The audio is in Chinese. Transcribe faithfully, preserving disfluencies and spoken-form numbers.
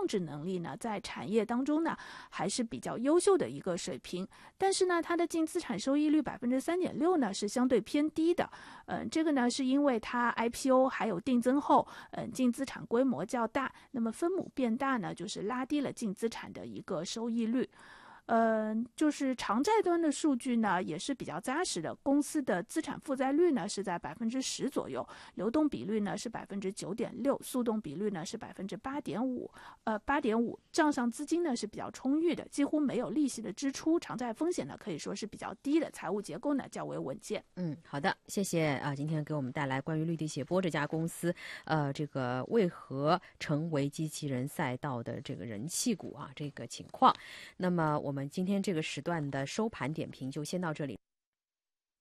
控制能力呢，在产业当中呢还是比较优秀的一个水平。但是呢，它的净资产收益率百分之三点六呢是相对偏低的。嗯、呃，这个呢是因为它 I P O 还有定增后，嗯、呃，净资产规模较大，那么分母变大呢，就是拉低了净资产的一个收益率。呃，就是偿债端的数据呢，也是比较扎实的。公司的资产负债率呢是在百分之十左右，流动比率呢是百分之九点六，速动比率呢是百分之八点五，呃，八点五，账上资金呢是比较充裕的，几乎没有利息的支出，偿债风险呢可以说是比较低的，财务结构呢较为稳健。 嗯，好的，谢谢啊，今天给我们带来关于绿地写波这家公司，呃，这个为何成为机器人赛道的这个人气股啊，这个情况。那么我们今天这个时段的收盘点评就先到这里。